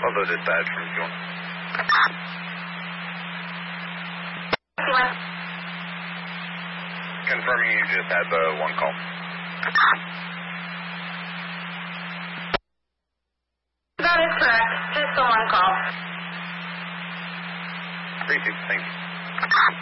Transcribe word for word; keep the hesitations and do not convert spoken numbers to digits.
Although dispatch from Fuel. Confirming you just had the one call. That is correct. Just the one call. Thank you. Thank you.